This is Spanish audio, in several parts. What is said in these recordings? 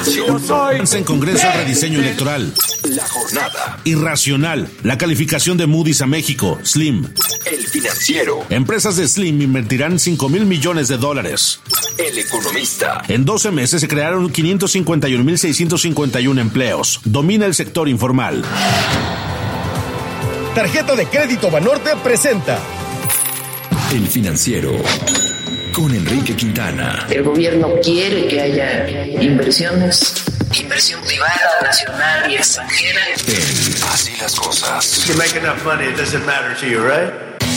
información. En Congreso el rediseño electoral. La jornada. Irracional. La calificación de Moody's a México. Slim. El financiero. Empresas de Slim invertirán $5,000 millones. El economista. En 12 meses se crearon 551,651 empleos. Domina el sector informal. Tarjeta de Crédito Banorte presenta El financiero. Con Enrique Quintana. El gobierno quiere que haya inversiones, inversión privada, nacional y extranjera. Así las cosas. You make enough money, it doesn't matter to you, right?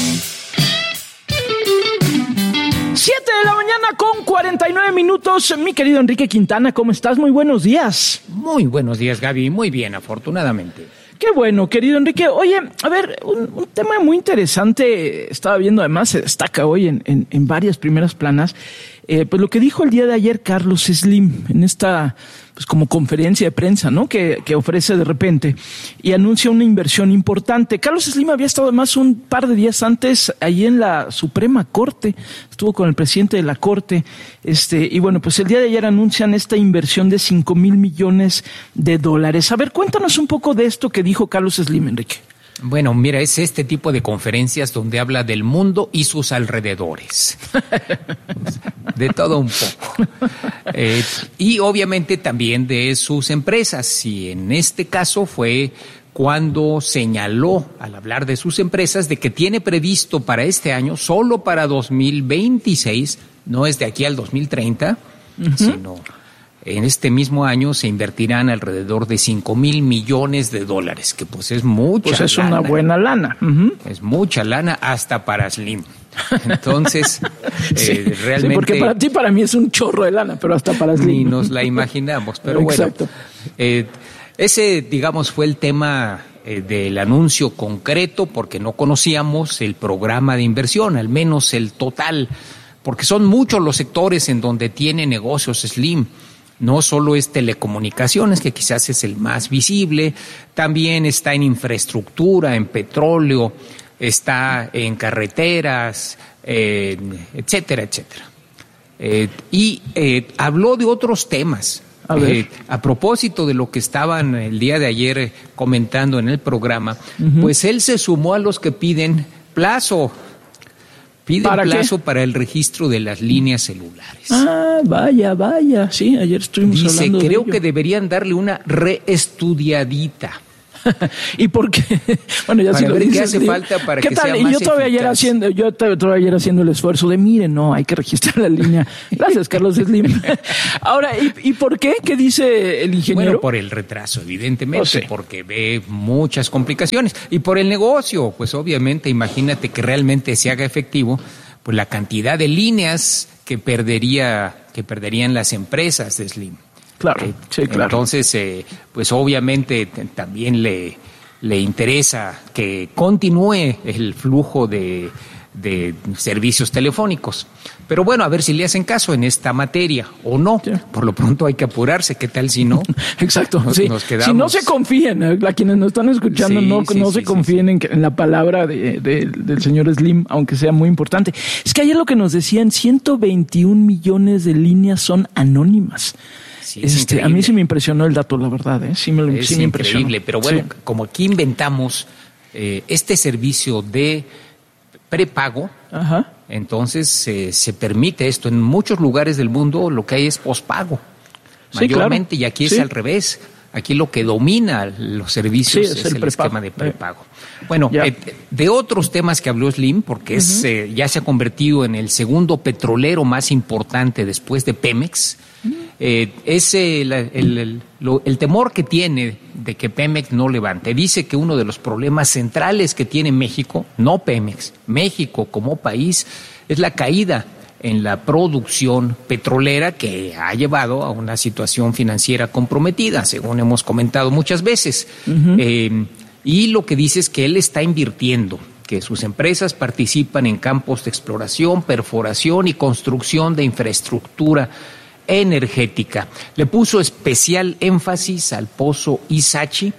7 de la mañana con 49 minutos. Mi querido Enrique Quintana, ¿cómo estás? Muy buenos días. Muy buenos días, Gaby. Muy bien, afortunadamente. Qué bueno, querido Enrique. Oye, a ver, un tema muy interesante. Estaba viendo, además, se destaca hoy en varias primeras planas. Pues lo que dijo el día de ayer Carlos Slim en esta, pues como conferencia de prensa, ¿no? Que ofrece de repente y anuncia una inversión importante. Carlos Slim había estado además un par de días antes ahí en la Suprema Corte, estuvo con el presidente de la Corte, y bueno, pues el día de ayer anuncian esta inversión de $5,000 millones. A ver, cuéntanos un poco de esto que dijo Carlos Slim, Enrique. Bueno, mira, es este tipo de conferencias donde habla del mundo y sus alrededores. De todo un poco. Y obviamente también de sus empresas. Y en este caso fue cuando señaló, al hablar de sus empresas, de que tiene previsto para este año, solo para 2026, no es de aquí al 2030, sino en este mismo año se invertirán alrededor de $5,000 millones, que pues es mucha lana. Pues es una buena lana. Es mucha lana hasta para Slim. Entonces, realmente... Sí, porque para ti, para mí es un chorro de lana, pero hasta para Slim. Ni nos la imaginamos, pero Exacto. Bueno. Ese, digamos, fue el tema del anuncio concreto, porque no conocíamos el programa de inversión, al menos el total, porque son muchos los sectores en donde tiene negocios Slim. No solo es telecomunicaciones, que quizás es el más visible, también está en infraestructura, en petróleo, está en carreteras, etcétera, etcétera. Y habló de otros temas. A propósito de lo que estaban el día de ayer comentando en el programa, pues él se sumó a los que piden plazo. Pide plazo para el registro de las líneas celulares. Ah, vaya. Sí, ayer estuvimos hablando de ello. Dice, creo que deberían darle una reestudiadita. ¿Y por qué? Bueno, ya para si lo ver dices, qué hace falta para ¿qué que tal? sea Y más yo todavía ayer haciendo el esfuerzo de, miren, no, hay que registrar la línea. Gracias, Carlos Slim. Ahora, ¿y por qué? ¿Qué dice el ingeniero? Bueno, por el retraso, evidentemente, porque ve muchas complicaciones. Y por el negocio, pues obviamente, imagínate que realmente se haga efectivo, pues la cantidad de líneas que perderían las empresas de Slim. Claro, sí, claro. Entonces, pues obviamente también le interesa que continúe el flujo de servicios telefónicos. Pero bueno, a ver si le hacen caso en esta materia o no. Sí. Por lo pronto hay que apurarse. ¿Qué tal si no? Exacto. Nos quedamos... Si no se confíen, a quienes nos están escuchando, no se confíen en la palabra del señor Slim, aunque sea muy importante. Es que ayer lo que nos decían, 121 millones de líneas son anónimas. Sí, a mí sí me impresionó el dato, la verdad, sí me impresionó. Increíble, pero bueno, como aquí inventamos este servicio de prepago, entonces se permite esto. En muchos lugares del mundo lo que hay es pospago, mayormente, claro. Y aquí es al revés. Aquí lo que domina los servicios es el esquema de prepago. Bueno, de otros temas que habló Slim, porque ya se ha convertido en el segundo petrolero más importante después de Pemex, es el temor que tiene de que Pemex no levante. Dice que uno de los problemas centrales que tiene México, no Pemex, México como país, es la caída en la producción petrolera que ha llevado a una situación financiera comprometida, según hemos comentado muchas veces. Y lo que dice es que él está invirtiendo, que sus empresas participan en campos de exploración, perforación y construcción de infraestructura energética. Le puso especial énfasis al pozo Ixachi,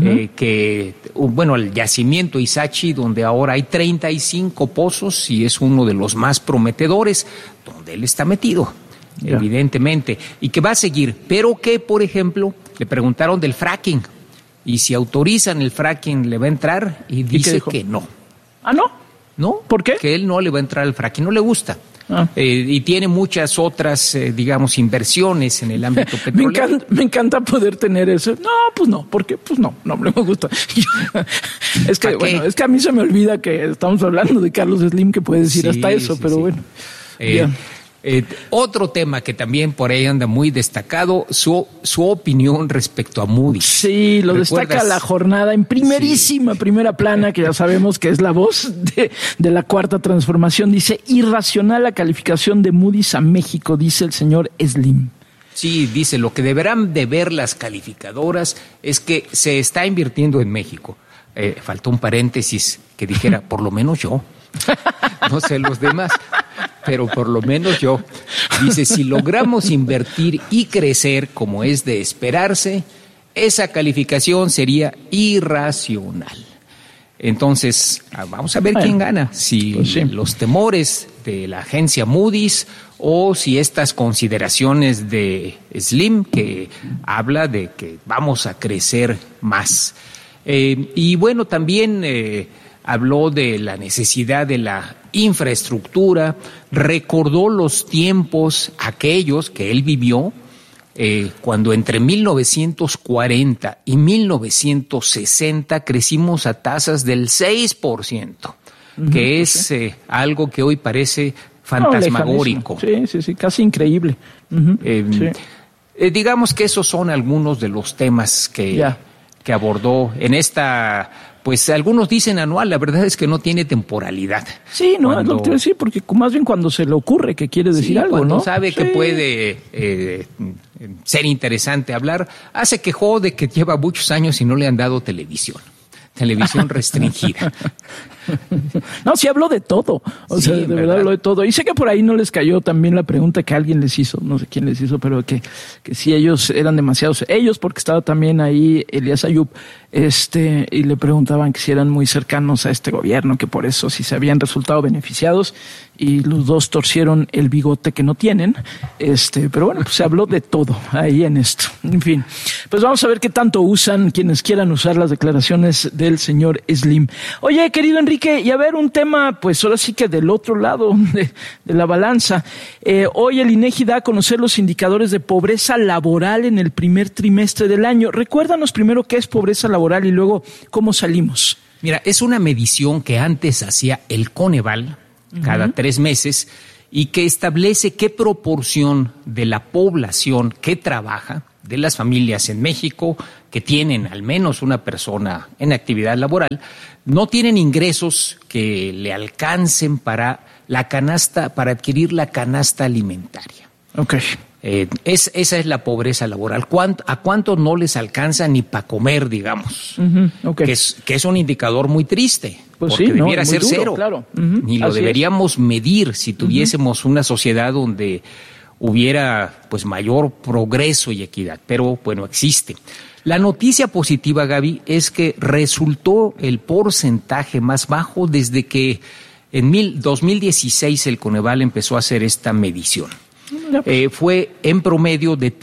el yacimiento Ixachi, donde ahora hay 35 pozos y es uno de los más prometedores, donde él está metido. evidentemente, y que va a seguir, pero que, por ejemplo, le preguntaron del fracking, y si autorizan el fracking, ¿le va a entrar? Y dice que no. ¿Ah, no? ¿No? ¿Por qué? Que él no le va a entrar al fracking, no le gusta. Y tiene muchas otras, digamos, inversiones en el ámbito petrolero. Me encanta poder tener eso. No, pues no, porque pues no me gusta. Es que, bueno, es que a mí se me olvida que estamos hablando de Carlos Slim, que puede decir hasta eso, pero bueno. Otro tema que también por ahí anda muy destacado, su opinión respecto a Moody's. Sí, lo destaca La Jornada en primera plana, que ya sabemos que es la voz de la Cuarta Transformación. Dice: irracional la calificación de Moody's a México, dice el señor Slim. Sí, dice, lo que deberán de ver las calificadoras es que se está invirtiendo en México. Faltó un paréntesis que dijera, por lo menos yo. No sé los demás, pero por lo menos yo. Dice, si logramos invertir y crecer como es de esperarse, esa calificación sería irracional. Entonces, vamos a ver quién gana, si los temores de la agencia Moody's o si estas consideraciones de Slim, que habla de que vamos a crecer más. Y bueno, también habló de la necesidad de la infraestructura, recordó los tiempos aquellos que él vivió, cuando entre 1940 y 1960 crecimos a tasas del 6%, que es algo que hoy parece fantasmagórico. Sí, casi increíble. Digamos que esos son algunos de los temas que abordó en esta, pues algunos dicen anual, la verdad es que no tiene temporalidad. Sí, no, es lo que te voy a decir, porque más bien cuando se le ocurre que quiere decir algo, cuando ¿no? Sabe que puede ser interesante hablar, se quejó de que lleva muchos años y no le han dado televisión restringida. No, sí habló de todo, sea, de verdad habló de todo. Y sé que por ahí no les cayó también la pregunta que alguien les hizo, no sé quién les hizo, pero que si ellos eran demasiados, porque estaba también ahí Elías Ayub, y le preguntaban que si eran muy cercanos a este gobierno, que por eso si se habían resultado beneficiados, y los dos torcieron el bigote que no tienen, pero bueno, pues se habló de todo ahí en esto. En fin, pues vamos a ver qué tanto usan quienes quieran usar las declaraciones del señor Slim. Oye, querido Enrique, y a ver un tema, pues ahora sí que del otro lado de la balanza. Hoy el INEGI da a conocer los indicadores de pobreza laboral en el primer trimestre del año. Recuérdanos primero qué es pobreza laboral y luego cómo salimos. Mira, es una medición que antes hacía el Coneval cada 3 meses y que establece qué proporción de la población que trabaja, de las familias en México que tienen al menos una persona en actividad laboral, no tienen ingresos que le alcancen para adquirir la canasta alimentaria. Okay. Esa es la pobreza laboral. ¿A cuántos no les alcanza ni para comer, digamos? Okay. Que es un indicador muy triste, pues porque debiera ser duro, cero. Claro. Ni lo deberíamos medir si tuviésemos una sociedad donde hubiera pues mayor progreso y equidad, pero bueno, existe. La noticia positiva, Gaby, es que resultó el porcentaje más bajo desde que en 2016 el Coneval empezó a hacer esta medición. Fue en promedio de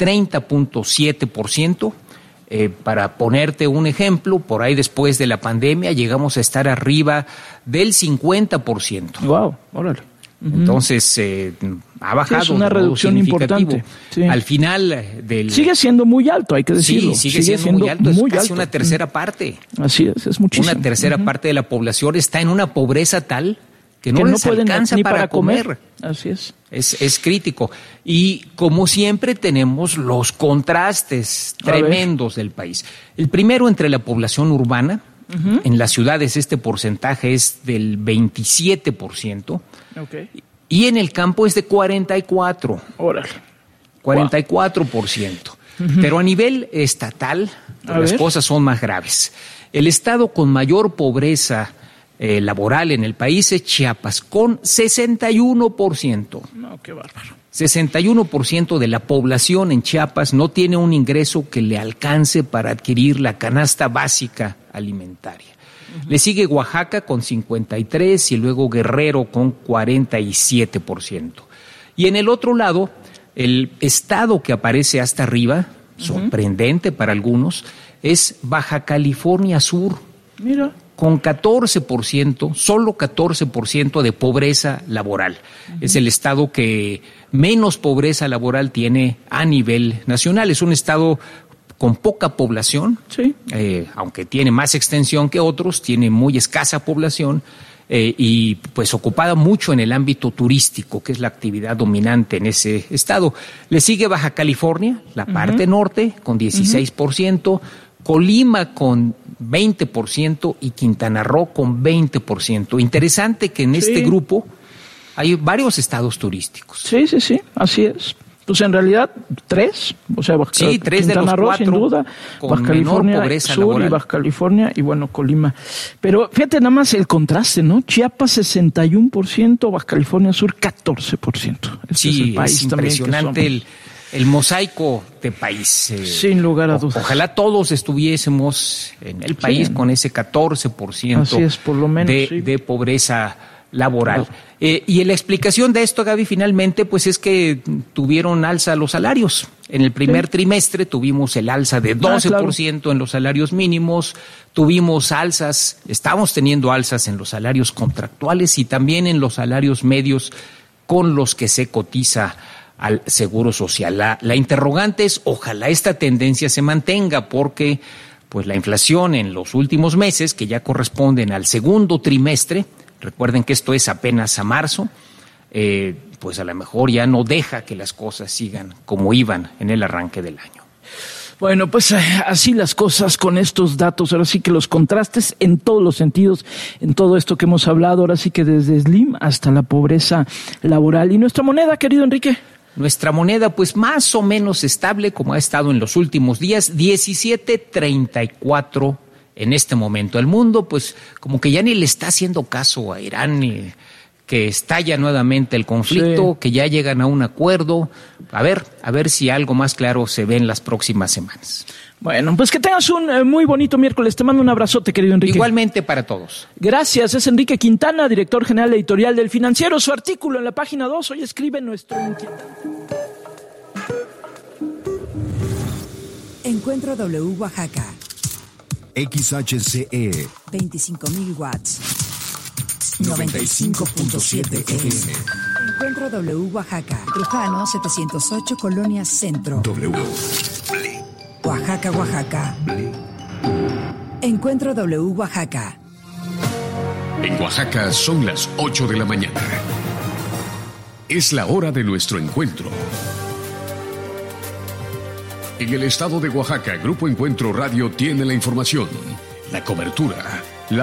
30.7%. Para ponerte un ejemplo, por ahí después de la pandemia llegamos a estar arriba del 50%. ¡Wow! Órale. Entonces, ha bajado. Es una reducción importante. Sí. Al final del... Sigue siendo muy alto, hay que decirlo. Sí, sigue siendo muy alto. Es casi una tercera parte. Así es muchísimo. Una tercera parte de la población está en una pobreza tal que no les alcanza ni para comer. Así es. Es crítico. Y como siempre tenemos los contrastes tremendos del país. El primero entre la población urbana. En las ciudades este porcentaje es del 27%. Okay. Y en el campo es de 44%. Órale. 44%. Pero a nivel estatal las cosas son más graves. El estado con mayor pobreza laboral en el país es Chiapas, con 61%. No, qué bárbaro. 61% de la población en Chiapas no tiene un ingreso que le alcance para adquirir la canasta básica alimentaria. Le sigue Oaxaca con 53% y luego Guerrero con 47%. Y en el otro lado El estado que aparece hasta arriba, sorprendente para algunos, es Baja California Sur. Mira. Con 14%, solo 14% de pobreza laboral. Es el estado que menos pobreza laboral tiene a nivel nacional. Es un estado con poca población, sí. Aunque tiene más extensión que otros, tiene muy escasa población y pues ocupada mucho en el ámbito turístico, que es la actividad dominante en ese estado. Le sigue Baja California, la parte norte, con 16%, Colima con 20% y Quintana Roo con 20%. Interesante que en este grupo hay varios estados turísticos. Sí, así es. Pues en realidad 3, o sea, tres Quintana de los Roo, 4, sin duda, con Baja California pobreza Sur laboral. Y Baja California y bueno, Colima. Pero fíjate nada más el contraste, ¿no? Chiapas 61%, Baja California Sur 14%. Sí, es el país es impresionante el mosaico de país. Sin lugar a dudas. Ojalá todos estuviésemos en el país con ese 14% así es, por lo menos, de pobreza laboral. Y la explicación de esto, Gaby, finalmente, pues es que tuvieron alza los salarios. En el primer trimestre tuvimos el alza de 12% en los salarios mínimos, tuvimos alzas, estamos teniendo alzas en los salarios contractuales y también en los salarios medios con los que se cotiza al Seguro Social. La interrogante es, ojalá esta tendencia se mantenga, porque pues la inflación en los últimos meses, que ya corresponden al segundo trimestre, recuerden que esto es apenas a marzo, pues a lo mejor ya no deja que las cosas sigan como iban en el arranque del año. Bueno, pues así las cosas con estos datos. Ahora sí que los contrastes en todos los sentidos, en todo esto que hemos hablado, ahora sí que desde Slim hasta la pobreza laboral. ¿Y nuestra moneda, querido Enrique? Nuestra moneda, pues más o menos estable, como ha estado en los últimos días, 17.34 en este momento. El mundo, pues como que ya ni le está haciendo caso a Irán, que estalla nuevamente el conflicto, que ya llegan a un acuerdo. A ver si algo más claro se ve en las próximas semanas. Bueno, pues que tengas un muy bonito miércoles. Te mando un abrazote, querido Enrique. Igualmente para todos. Gracias. Es Enrique Quintana, director general editorial del Financiero. Su artículo en la página 2 hoy escribe nuestro inquietante. Encuentro W Oaxaca. XHCE 25.000 watts. 95.7 FM. Encuentro W Oaxaca. Trujano 708, Colonia Centro. W. Oaxaca, Oaxaca. Encuentro W Oaxaca. En Oaxaca son las 8 de la mañana. Es la hora de nuestro encuentro. En el estado de Oaxaca, Grupo Encuentro Radio tiene la información, la cobertura,